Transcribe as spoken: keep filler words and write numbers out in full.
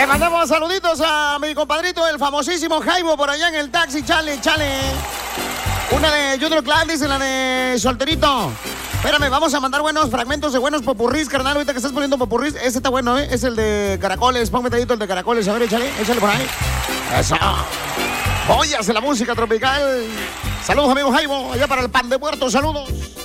Le mandamos saluditos a mi compadrito, el famosísimo Jaibo, por allá en el taxi. Chale, chale. Una de Junior Gladys y la de Solterito. Espérame, vamos a mandar buenos fragmentos de buenos popurrís, carnal. Ahorita que estás poniendo popurrís, ese está bueno, ¿eh? Es el de Caracoles. Ponme tantito el de Caracoles. A ver, échale, échale por ahí. Eso. Joyas de la música tropical. Saludos, amigo Jaibo, allá para el Pan de Muertos. Saludos.